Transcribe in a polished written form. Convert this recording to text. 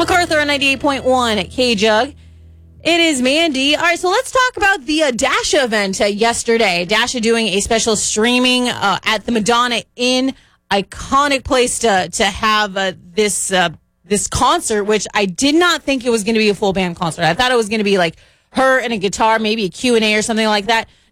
MacArthur on 98.1 at K-Jug. It is Mandy. All right, so let's talk about the Dasha event yesterday. Dasha doing a special streaming at the Madonna Inn. Iconic place to have this concert, which I did not think it was going to be a full band concert. I thought it was going to be like her and a guitar, maybe a Q&A or something like that.